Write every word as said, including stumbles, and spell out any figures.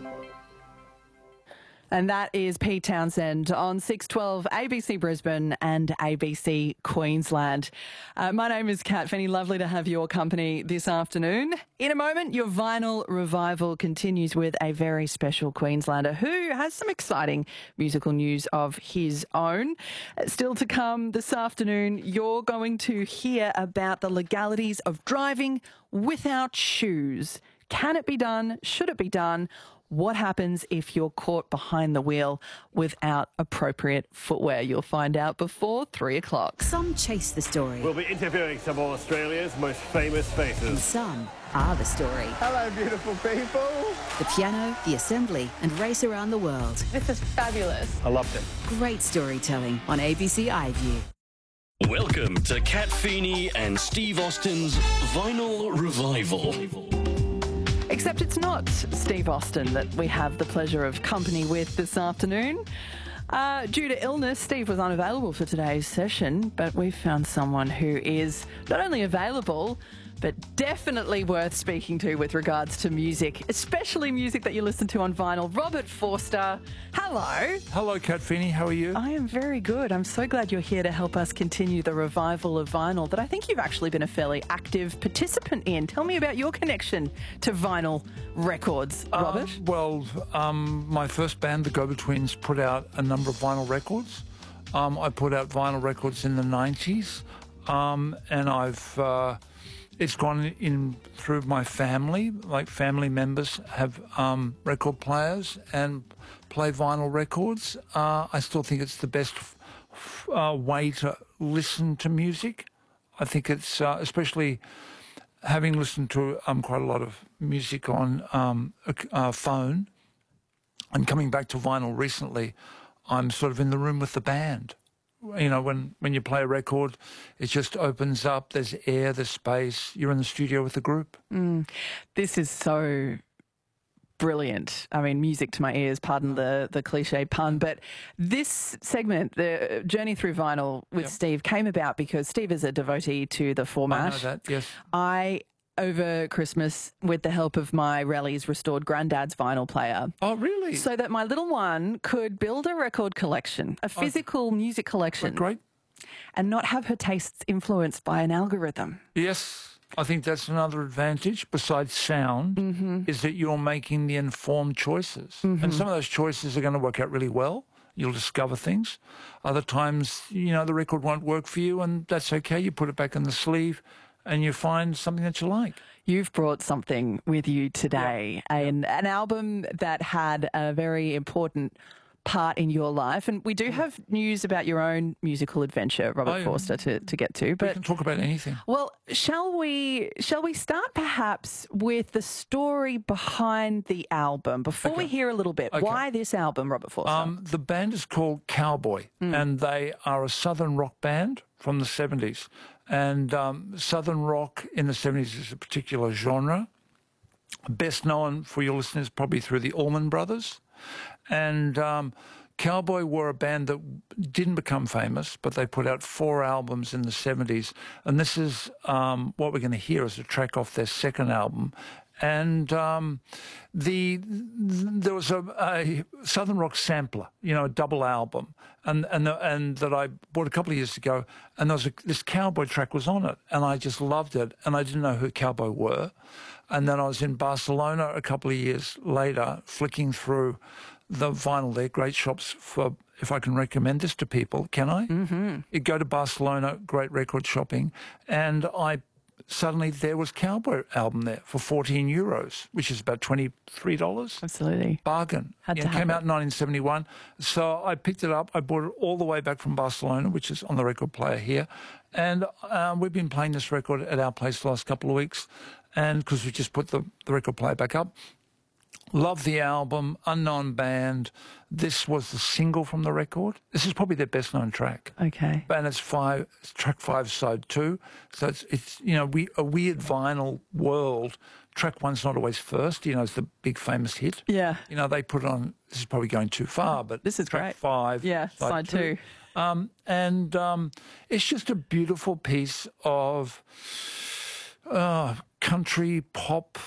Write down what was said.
And that is Pete Townsend on six twelve A B C Brisbane and A B C Queensland. Uh, my name is Kat Finney. Lovely to have your company this afternoon. In a moment, your vinyl revival continues with a very special Queenslander who has some exciting musical news of his own. Still to come this afternoon, you're going to hear about the legalities of driving without shoes. Can it be done? Should it be done? What happens if you're caught behind the wheel without appropriate footwear? You'll find out before three o'clock. Some chase the story. We'll be interviewing some of Australia's most famous And faces. some are the story. Hello, beautiful people. The piano, the assembly, and race around the world. This is fabulous. I loved it. Great storytelling on A B C iView. Welcome to Kat Feeney and Steve Austin's Vinyl Revival. Except it's not Steve Austin that we have the pleasure of company with this afternoon. Uh, due to illness, Steve was unavailable for today's session, but we've found someone who is not only available, but definitely worth speaking to with regards to music, especially music that you listen to on vinyl. Robert Forster, hello. Hello, Kat Finney. How are you? I am very good. I'm so glad you're here to help us continue the revival of vinyl that I think you've actually been a fairly active participant in. Tell me about your connection to vinyl records, Robert. Um, well, um, my first band, the Go-Betweens, put out a number of vinyl records. Um, I put out vinyl records in the nineties, um, and I've... Uh, It's gone in through my family, like family members have um, record players and play vinyl records. Uh, I still think it's the best f- f- uh, way to listen to music. I think it's, uh, especially having listened to um, quite a lot of music on um, a uh, phone and coming back to vinyl recently, I'm sort of in the room with the band. You know, when, when you play a record, it just opens up, there's air, there's space, you're in the studio with the group. Mm. This is so brilliant. I mean, music to my ears, pardon the, the cliche pun, but this segment, the Journey Through Vinyl with Yep. Steve, came about because Steve is a devotee to the format. I know that, yes. I, over Christmas, with the help of my Rallies, restored Granddad's vinyl player. Oh, really? So that my little one could build a record collection, a physical music collection, Great. and not have her tastes influenced by an algorithm. Yes, I think that's another advantage besides sound, Mm-hmm. is that you're making the informed choices. And some of those choices are going to work out really well. You'll discover things. Other times, you know, the record won't work for you, and that's okay. You put it back in the sleeve and you find something that you like. You've brought something with you today, an, an album that had a very important part in your life. And we do have news about your own musical adventure, Robert Oh, yeah. Forster, to, to get to. We But can talk about anything. well, shall we shall we start perhaps with the story behind the album before we Okay. hear a little bit? Okay. Why this album, Robert Forster? Um, the band is called Cowboy, and they are a southern rock band from the seventies. And um, southern rock in the seventies is a particular genre. Best known for your listeners probably through the Allman Brothers. And um, Cowboy were a band that didn't become famous, but they put out four albums in the seventies. And this is um, what we're going to hear as a track off their second album. And um, the there was a, a Southern Rock sampler, you know, a double album, and and the, and that I bought a couple of years ago, and there was a, this Cowboy track was on it, and I just loved it, and I didn't know who Cowboy were, and then I was in Barcelona a couple of years later, flicking through the vinyl there, great shops for. If I can recommend this to people, can I? Mm-hmm. You go to Barcelona, great record shopping, and I. Suddenly there was Cowboy album there for fourteen euros, which is about twenty-three dollars. Absolutely. Bargain. Had Yeah, to it have came it. out in nineteen seventy-one. So I picked it up. I bought it all the way back from Barcelona, which is on the record player here. And um, we've been playing this record at our place the last couple of weeks, and because we just put the, the record player back up. Love the album, unknown band. This was the single from the record. This is probably their best known track. Okay. And it's five, it's track five, side two. So it's, it's you know, we, a weird vinyl world. Track one's not always first, you know, it's the big famous hit. Yeah. You know, they put it on, this is probably going too far, but This is track great. five, Yeah, side two. Um, and um, it's just a beautiful piece of uh, country pop